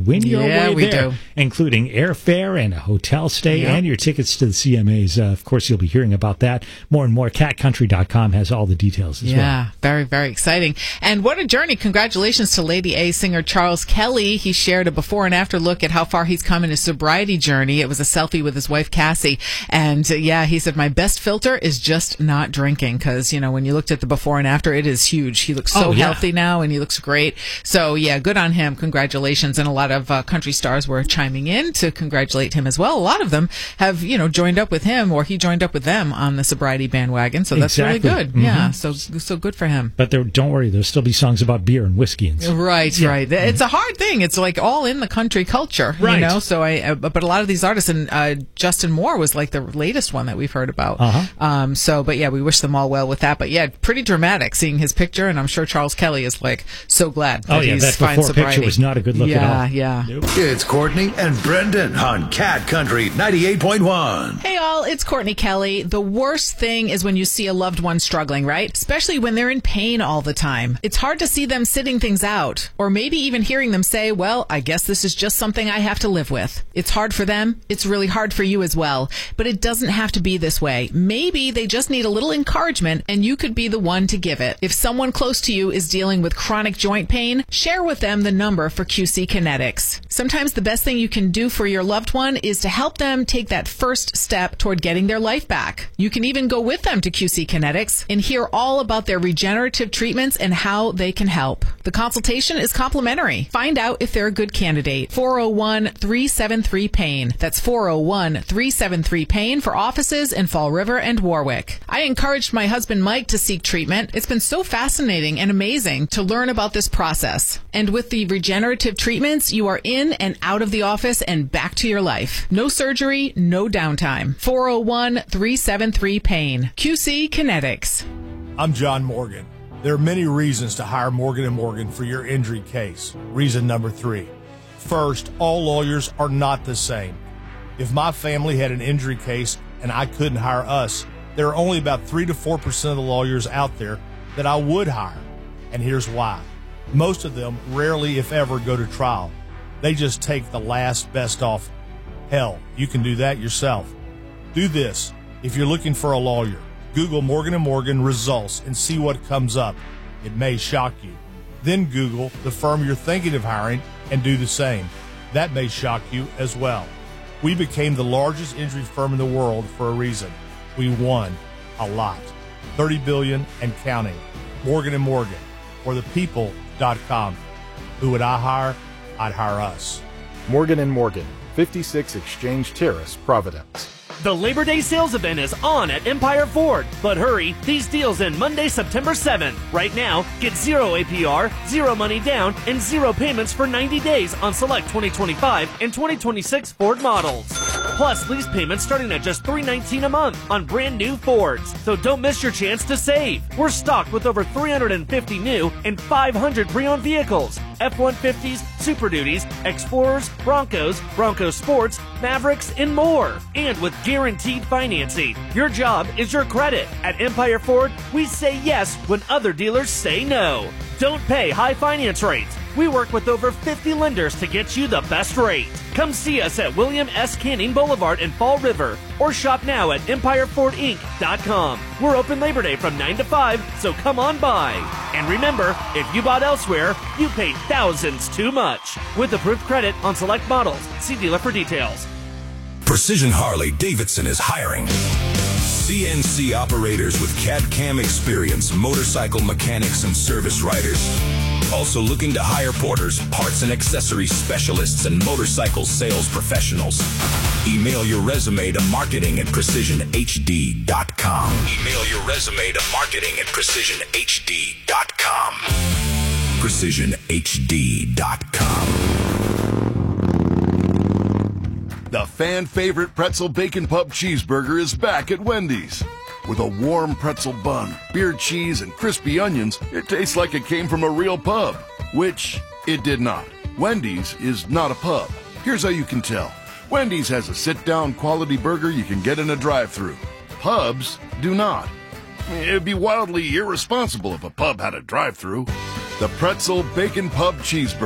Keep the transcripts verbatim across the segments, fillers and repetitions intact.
win your Yeah, way we there, do. including airfare and a hotel stay Yep. and your tickets to the C M As. Uh, of course, you'll be hearing about that more and more. cat country dot com has all the details as well. Yeah, very, very exciting. And what a journey. Congratulations to Lady A singer Charles Kelly. He shared a before and after look at how far he's come in his sobriety journey. It was a selfie with his wife, Cassie. And uh, yeah, he said, my best filter is just not drinking. Because, you know, when you looked at the before and after, it is huge. He looks so Oh, yeah. healthy now and he looks great. So yeah, good on him. Congratulations. And a lot of uh, country stars were chiming in to congratulate him as well. A lot of them have, you know, joined up with him or he joined up with them on the sobriety bandwagon. So that's Exactly. really good. Mhm. Yeah. So, so good for him. But there, don't worry, there'll still be songs about beer and whiskey and stuff. Right, Yeah. right. It's a hard thing. It's like all in the country culture, Right. you know. So I, uh, but a lot of these artists, and uh, Justin Moore was like the latest one that we've heard about. Uh-huh. Um. So, but yeah, we wish them all well with that. But yeah, pretty dramatic seeing his picture, and I'm sure Charles Kelly is like so glad that Oh, yeah, he's that fine before sobriety. picture was not a good look yeah, at all. Yeah, yeah. It's Courtney and Brendan on Cat Country ninety-eight point one. Hey all, it's Courtney Kelly. The worst thing is when you see a loved one struggling, right? Especially when they're in pain all the time. It's hard to see them sitting things out, or maybe even hearing them say, well, I guess this is just something I have to live with. It's hard for them. It's really hard for you as well. But it doesn't have to be this way. Maybe they just need a little encouragement, and you could be the one to give it. If someone close to you is dealing with chronic joint pain, share with them the number for Q C Kinetics. Sometimes the best thing you can do for your loved one is to help them take that first step toward getting their life back. You can even go with them to Q C Kinetics and hear all about their regenerative treatments and how they can help. The consultation is complimentary. Find out if they're a good candidate. four oh one, three seven three, PAIN. That's four oh one, three seven three, PAIN for offices in Fall River and Warwick. I encouraged my husband Mike to seek treatment. It's been so fascinating and amazing to learn about this process. And with the regenerative treatments, you are in and out of the office and back to your life. No surgery, no downtime. four oh one, three seven three, PAIN. Q C Kinetics. I'm John Morgan. There are many reasons to hire Morgan and Morgan for your injury case. Reason number three. First, all lawyers are not the same. If my family had an injury case and I couldn't hire us, there are only about three to four percent of the lawyers out there that I would hire. And here's why. Most of them rarely, if ever, go to trial. They just take the last best offer. Hell, you can do that yourself. Do this. If you're looking for a lawyer, Google Morgan and Morgan results and see what comes up. It may shock you. Then Google the firm you're thinking of hiring and do the same. That may shock you as well. We became the largest injury firm in the world for a reason. We won a lot. thirty billion dollars and counting. Morgan and Morgan, or the people dot com. Who would I hire? I'd hire us. Morgan and Morgan, fifty-six Exchange Terrace, Providence. The Labor Day sales event is on at Empire Ford. But hurry, these deals end Monday, September seventh. Right now, get zero A P R, zero money down, and zero payments for ninety days on select twenty twenty-five and twenty twenty-six Ford models. Plus, lease payments starting at just three hundred nineteen dollars a month on brand new Fords. So don't miss your chance to save. We're stocked with over three hundred fifty new and five hundred pre-owned vehicles. F one fifties, Super Duties, Explorers, Broncos, Bronco Sports, Mavericks, and more. And with guaranteed financing. Your job is your credit. At Empire Ford, we say yes when other dealers say no. Don't pay high finance rates. We work with over fifty lenders to get you the best rate. Come see us at William S. Canning Boulevard in Fall River or shop now at empire ford inc dot com. We're open Labor Day from nine to five, so come on by. And remember, if you bought elsewhere, you paid thousands too much. With approved credit on select models. See dealer for details. Precision Harley Davidson is hiring C N C operators with C A D C A M experience, motorcycle mechanics, and service writers. Also looking to hire porters, parts and accessory specialists, and motorcycle sales professionals. Email your resume to marketing at precision h d dot com. Email your resume to marketing at precision h d dot com. precision h d dot com. The fan-favorite pretzel bacon pub cheeseburger is back at Wendy's. With a warm pretzel bun, beer cheese, and crispy onions, it tastes like it came from a real pub. Which it did not. Wendy's is not a pub. Here's how you can tell. Wendy's has a sit-down quality burger you can get in a drive-thru. Pubs do not. It'd be wildly irresponsible if a pub had a drive-thru. The Pretzel Bacon Pub Cheeseburger.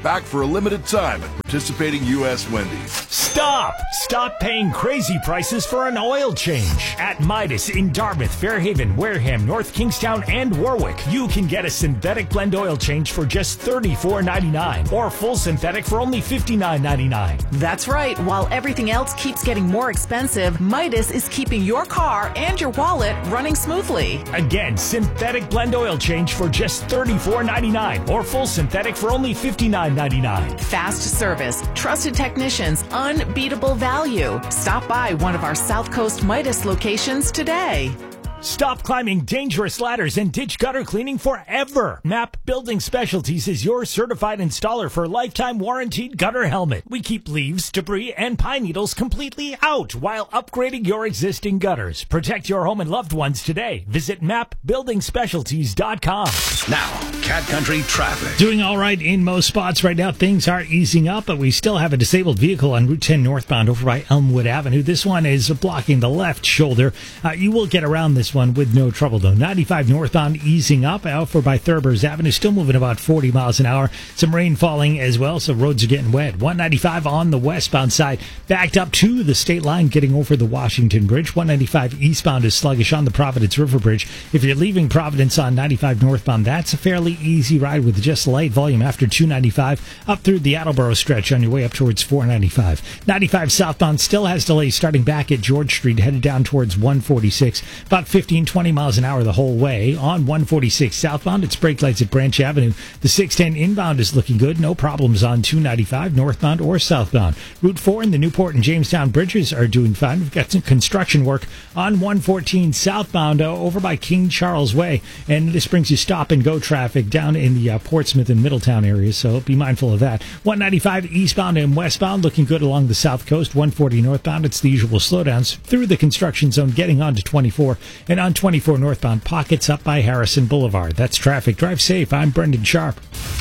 back for a limited time at participating U S Wendy's. Stop! Stop paying crazy prices for an oil change. At Midas in Dartmouth, Fairhaven, Wareham, North Kingstown, and Warwick, you can get a synthetic blend oil change for just thirty-four ninety-nine or full synthetic for only fifty-nine ninety-nine. That's right. While everything else keeps getting more expensive, Midas is keeping your car and your wallet running smoothly. Again, synthetic blend oil change for just thirty-four ninety-nine or full synthetic for only fifty-nine ninety-nine. Fast service, trusted technicians, unbeatable value. Stop by one of our South Coast Midas locations today. Stop climbing dangerous ladders and ditch gutter cleaning forever. MAP Building Specialties is your certified installer for lifetime warranted gutter helmet. We keep leaves, debris, and pine needles completely out while upgrading your existing gutters. Protect your home and loved ones today. Visit map building specialties dot com. Now, Cat Country traffic. Doing all right in most spots right now. Things are easing up, but we still have a disabled vehicle on Route ten northbound over by Elmwood Avenue. This one is blocking the left shoulder. Uh, you will get around this one with no trouble, though. ninety-five northbound easing up over by Thurbers Avenue, still moving about forty miles an hour. Some rain falling as well, so roads are getting wet. one ninety-five on the westbound side, backed up to the state line, getting over the Washington Bridge. one ninety-five eastbound is sluggish on the Providence River Bridge. If you're leaving Providence on ninety-five northbound, that's a fairly easy ride with just light volume after two ninety-five up through the Attleboro stretch on your way up towards four ninety-five. ninety-five southbound still has delays starting back at George Street, headed down towards one forty-six, about fifteen, twenty miles an hour the whole way. On one forty-six southbound, it's brake lights at Branch Avenue. The six ten inbound is looking good. No problems on two ninety-five northbound or southbound. Route four and the Newport and Jamestown bridges are doing fine. We've got some construction work on one fourteen southbound uh, over by King Charles Way, and this brings you stop and go traffic down in the uh, Portsmouth and Middletown areas, so be mindful of that. one ninety-five eastbound and westbound looking good along the south coast. one forty northbound, it's the usual slowdowns through the construction zone getting on to twenty-four, and on twenty-four northbound, pockets up by Harrison Boulevard. That's traffic. Drive safe. I'm Brendan Sharp.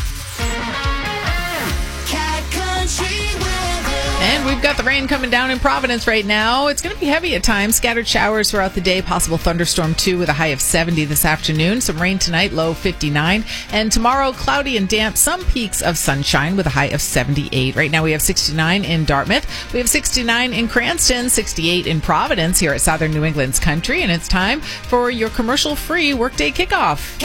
And we've got the rain coming down in Providence right now. It's going to be heavy at times. Scattered showers throughout the day. Possible thunderstorm, too, with a high of seventy this afternoon. Some rain tonight, low fifty-nine. And tomorrow, cloudy and damp. Some peaks of sunshine with a high of seventy-eight. Right now, we have sixty-nine in Dartmouth. We have sixty-nine in Cranston, sixty-eight in Providence here at Southern New England's Country. And it's time for your commercial-free workday kickoff.